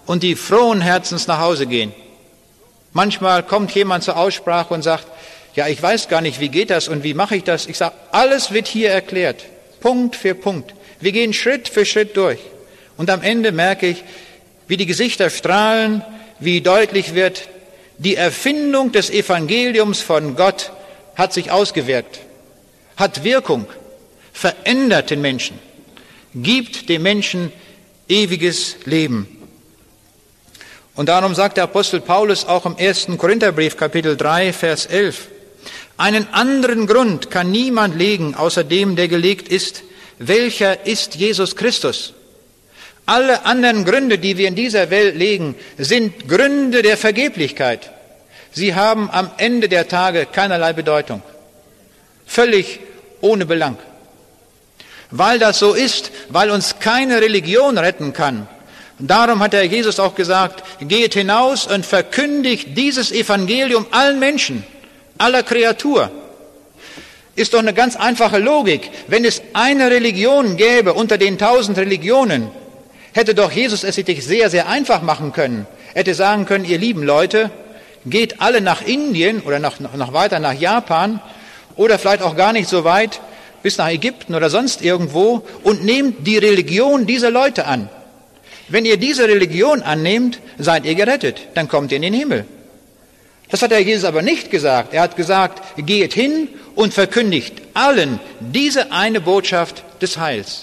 und die frohen Herzens nach Hause gehen. Manchmal kommt jemand zur Aussprache und sagt, ja, ich weiß gar nicht, wie geht das und wie mache ich das? Ich sage, alles wird hier erklärt, Punkt für Punkt. Wir gehen Schritt für Schritt durch. Und am Ende merke ich, wie die Gesichter strahlen, wie deutlich wird, die Erfindung des Evangeliums von Gott hat sich ausgewirkt, hat Wirkung, verändert den Menschen, gibt dem Menschen ewiges Leben. Und darum sagt der Apostel Paulus auch im 1. Korintherbrief, Kapitel 3, Vers 11, einen anderen Grund kann niemand legen, außer dem, der gelegt ist. Welcher ist Jesus Christus? Alle anderen Gründe, die wir in dieser Welt legen, sind Gründe der Vergeblichkeit. Sie haben am Ende der Tage keinerlei Bedeutung. Völlig ohne Belang. Weil das so ist, weil uns keine Religion retten kann. Darum hat der Jesus auch gesagt, geht hinaus und verkündigt dieses Evangelium allen Menschen, aller Kreatur. Ist doch eine ganz einfache Logik. Wenn es eine Religion gäbe unter den 1000 Religionen, hätte doch Jesus es sich sehr, sehr einfach machen können. Er hätte sagen können, ihr lieben Leute, geht alle nach Indien oder noch weiter nach Japan oder vielleicht auch gar nicht so weit bis nach Ägypten oder sonst irgendwo und nehmt die Religion dieser Leute an. Wenn ihr diese Religion annehmt, seid ihr gerettet, dann kommt ihr in den Himmel. Das hat der Jesus aber nicht gesagt. Er hat gesagt, geht hin und verkündigt allen diese eine Botschaft des Heils.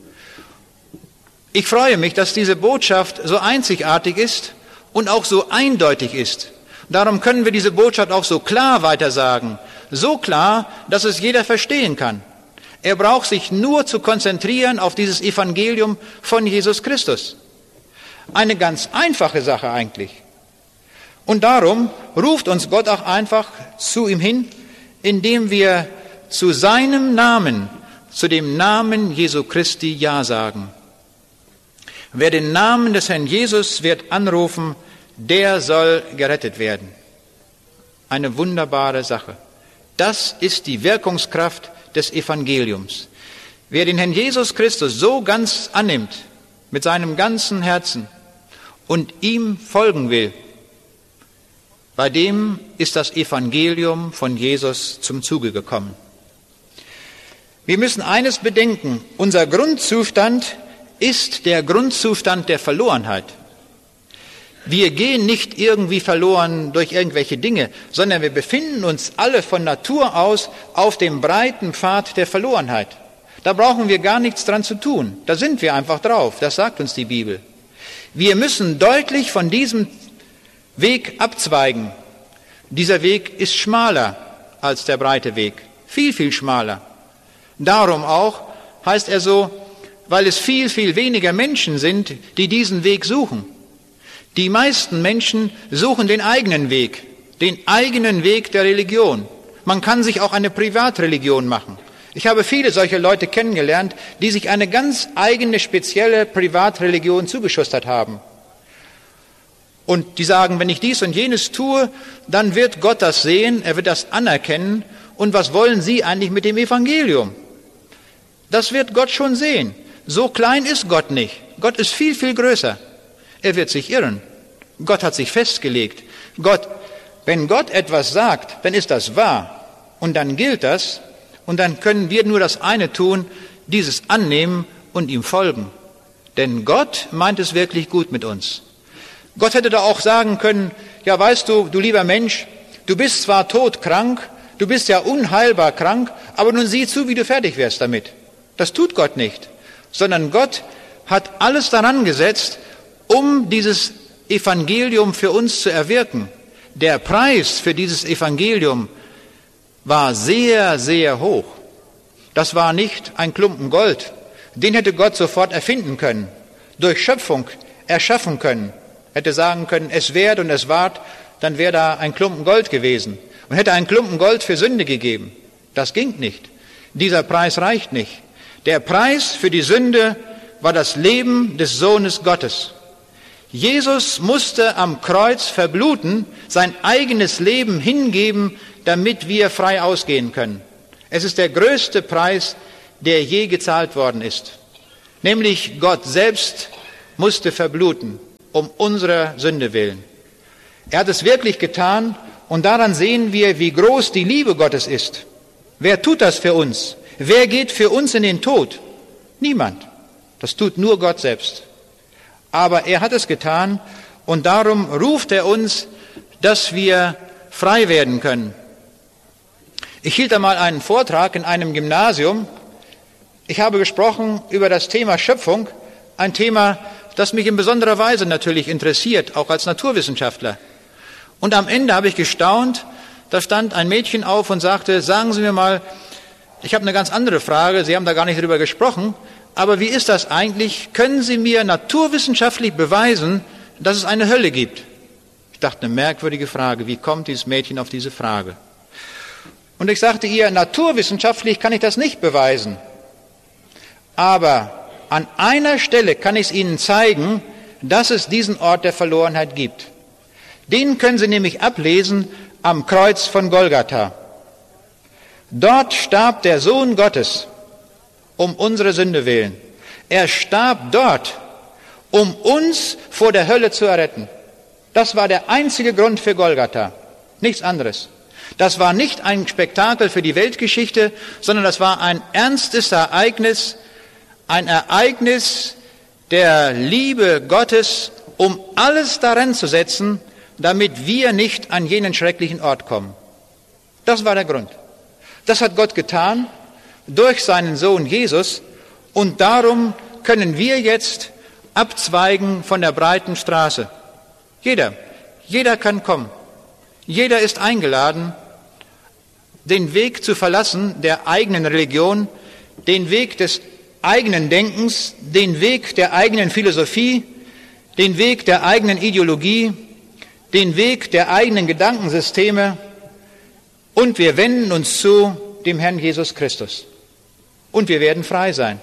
Ich freue mich, dass diese Botschaft so einzigartig ist und auch so eindeutig ist. Darum können wir diese Botschaft auch so klar weitersagen. So klar, dass es jeder verstehen kann. Er braucht sich nur zu konzentrieren auf dieses Evangelium von Jesus Christus. Eine ganz einfache Sache eigentlich. Und darum ruft uns Gott auch einfach zu ihm hin, indem wir zu seinem Namen, zu dem Namen Jesu Christi Ja sagen. Wer den Namen des Herrn Jesus wird anrufen, der soll gerettet werden. Eine wunderbare Sache. Das ist die Wirkungskraft des Evangeliums. Wer den Herrn Jesus Christus so ganz annimmt, mit seinem ganzen Herzen und ihm folgen will, bei dem ist das Evangelium von Jesus zum Zuge gekommen. Wir müssen eines bedenken, unser Grundzustand ist der Grundzustand der Verlorenheit. Wir gehen nicht irgendwie verloren durch irgendwelche Dinge, sondern wir befinden uns alle von Natur aus auf dem breiten Pfad der Verlorenheit. Da brauchen wir gar nichts dran zu tun. Da sind wir einfach drauf. Das sagt uns die Bibel. Wir müssen deutlich von diesem Weg abzweigen. Dieser Weg ist schmaler als der breite Weg. Viel, viel schmaler. Darum auch heißt er so, weil es viel, viel weniger Menschen sind, die diesen Weg suchen. Die meisten Menschen suchen den eigenen Weg der Religion. Man kann sich auch eine Privatreligion machen. Ich habe viele solche Leute kennengelernt, die sich eine ganz eigene, spezielle Privatreligion zugeschustert haben. Und die sagen, wenn ich dies und jenes tue, dann wird Gott das sehen, er wird das anerkennen. Und was wollen Sie eigentlich mit dem Evangelium? Das wird Gott schon sehen. So klein ist Gott nicht. Gott ist viel, viel größer. Er wird sich irren. Gott hat sich festgelegt. Wenn Gott etwas sagt, dann ist das wahr. Und dann gilt das. Und dann können wir nur das eine tun, dieses annehmen und ihm folgen. Denn Gott meint es wirklich gut mit uns. Gott hätte da auch sagen können, ja weißt du, du lieber Mensch, du bist zwar todkrank, du bist ja unheilbar krank, aber nun sieh zu, wie du fertig wirst damit. Das tut Gott nicht. Sondern Gott hat alles daran gesetzt, um dieses Evangelium für uns zu erwirken. Der Preis für dieses Evangelium war sehr, sehr hoch. Das war nicht ein Klumpen Gold. Den hätte Gott sofort erfinden können, durch Schöpfung erschaffen können. Hätte sagen können, es währt und es ward, dann wäre da ein Klumpen Gold gewesen. Und hätte ein Klumpen Gold für Sünde gegeben. Das ging nicht. Dieser Preis reicht nicht. Der Preis für die Sünde war das Leben des Sohnes Gottes. Jesus musste am Kreuz verbluten, sein eigenes Leben hingeben, damit wir frei ausgehen können. Es ist der größte Preis, der je gezahlt worden ist. Nämlich Gott selbst musste verbluten. um unserer Sünde willen. Er hat es wirklich getan und daran sehen wir, wie groß die Liebe Gottes ist. Wer tut das für uns? Wer geht für uns in den Tod? Niemand. Das tut nur Gott selbst. Aber er hat es getan und darum ruft er uns, dass wir frei werden können. Ich hielt einmal einen Vortrag in einem Gymnasium. Ich habe gesprochen über das Thema Schöpfung, ein Thema, das mich in besonderer Weise natürlich interessiert, auch als Naturwissenschaftler. Und am Ende habe ich gestaunt, da stand ein Mädchen auf und sagte, sagen Sie mir mal, ich habe eine ganz andere Frage, Sie haben da gar nicht drüber gesprochen, aber wie ist das eigentlich? Können Sie mir naturwissenschaftlich beweisen, dass es eine Hölle gibt? Ich dachte, eine merkwürdige Frage, wie kommt dieses Mädchen auf diese Frage? Und ich sagte ihr, naturwissenschaftlich kann ich das nicht beweisen, aber an einer Stelle kann ich es Ihnen zeigen, dass es diesen Ort der Verlorenheit gibt. Den können Sie nämlich ablesen am Kreuz von Golgatha. Dort starb der Sohn Gottes um unsere Sünde willen. Er starb dort, um uns vor der Hölle zu erretten. Das war der einzige Grund für Golgatha, nichts anderes. Das war nicht ein Spektakel für die Weltgeschichte, sondern das war ein ernstes Ereignis, ein Ereignis der Liebe Gottes, um alles daran zu setzen, damit wir nicht an jenen schrecklichen Ort kommen. Das war der Grund. Das hat Gott getan durch seinen Sohn Jesus und darum können wir jetzt abzweigen von der breiten Straße. Jeder kann kommen. Jeder ist eingeladen, den Weg zu verlassen der eigenen Religion, den Weg des eigenen Denkens, den Weg der eigenen Philosophie, den Weg der eigenen Ideologie, den Weg der eigenen Gedankensysteme und wir wenden uns zu dem Herrn Jesus Christus. Und wir werden frei sein.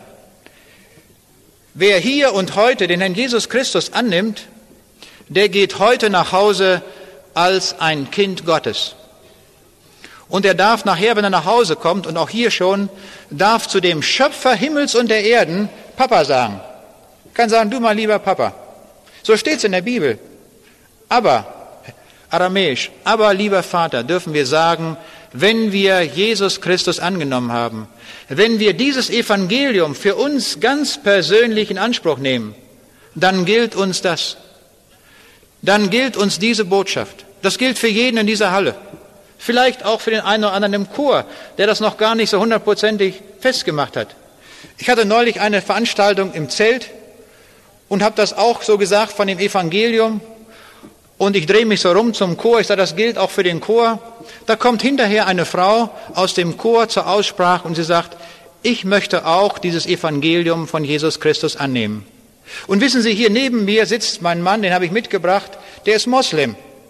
Wer hier und heute den Herrn Jesus Christus annimmt, der geht heute nach Hause als ein Kind Gottes. Und er darf nachher, wenn er nach Hause kommt, und auch hier schon, darf zu dem Schöpfer Himmels und der Erden Papa sagen. Kann sagen, du mein lieber Papa. So steht es in der Bibel. Aber, aramäisch, aber lieber Vater, dürfen wir sagen, wenn wir Jesus Christus angenommen haben, wenn wir dieses Evangelium für uns ganz persönlich in Anspruch nehmen, dann gilt uns das. Dann gilt uns diese Botschaft. Das gilt für jeden in dieser Halle. Vielleicht auch für den einen oder anderen im Chor, der das noch gar nicht so hundertprozentig festgemacht hat. Ich hatte neulich eine Veranstaltung im Zelt und habe das auch so gesagt von dem Evangelium. Und ich drehe mich so rum zum Chor, ich sage, das gilt auch für den Chor. Da kommt hinterher eine Frau aus dem Chor zur Aussprache und sie sagt, ich möchte auch dieses Evangelium von Jesus Christus annehmen. Und wissen Sie, hier neben mir sitzt mein Mann, den habe ich mitgebracht, der ist Moslem.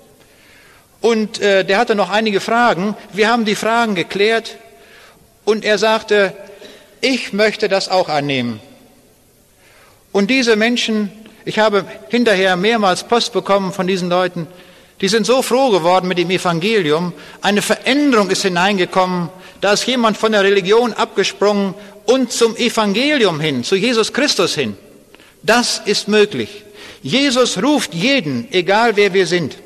Und der hatte noch einige Fragen. Wir haben die Fragen geklärt und er sagte, ich möchte das auch annehmen. Und diese Menschen, ich habe hinterher mehrmals Post bekommen von diesen Leuten, die sind so froh geworden mit dem Evangelium. Eine Veränderung ist hineingekommen. Da ist jemand von der Religion abgesprungen und zum Evangelium hin, zu Jesus Christus hin. Das ist möglich. Jesus ruft jeden, egal wer wir sind.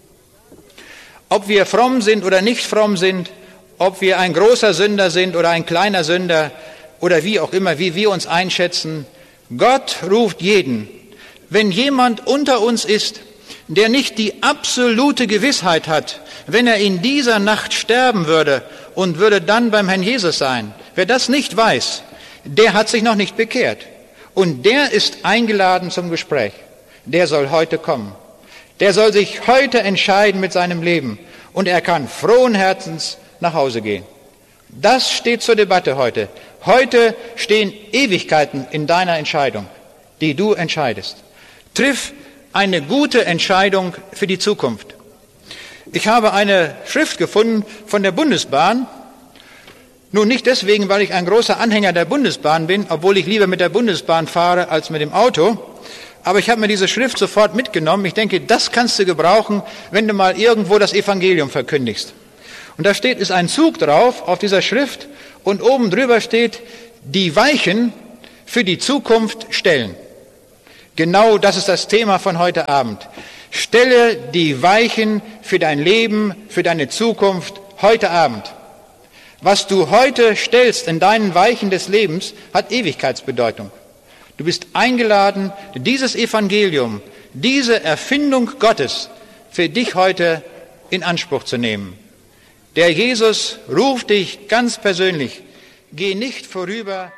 Ob wir fromm sind oder nicht fromm sind, ob wir ein großer Sünder sind oder ein kleiner Sünder oder wie auch immer, wie wir uns einschätzen. Gott ruft jeden. Wenn jemand unter uns ist, der nicht die absolute Gewissheit hat, wenn er in dieser Nacht sterben würde und würde dann beim Herrn Jesus sein, wer das nicht weiß, der hat sich noch nicht bekehrt. Und der ist eingeladen zum Gespräch. Der soll heute kommen. Der soll sich heute entscheiden mit seinem Leben. Und er kann frohen Herzens nach Hause gehen. Das steht zur Debatte heute. Heute stehen Ewigkeiten in deiner Entscheidung, die du entscheidest. Triff eine gute Entscheidung für die Zukunft. Ich habe eine Schrift gefunden von der Bundesbahn. Nun nicht deswegen, weil ich ein großer Anhänger der Bundesbahn bin, obwohl ich lieber mit der Bundesbahn fahre als mit dem Auto. Aber ich habe mir diese Schrift sofort mitgenommen. Ich denke, das kannst du gebrauchen, wenn du mal irgendwo das Evangelium verkündigst. Und da ist ein Zug drauf auf dieser Schrift und oben drüber steht, die Weichen für die Zukunft stellen. Genau das ist das Thema von heute Abend. Stelle die Weichen für dein Leben, für deine Zukunft heute Abend. Was du heute stellst in deinen Weichen des Lebens, hat Ewigkeitsbedeutung. Du bist eingeladen, dieses Evangelium, diese Erfindung Gottes für dich heute in Anspruch zu nehmen. Der Jesus ruft dich ganz persönlich. Geh nicht vorüber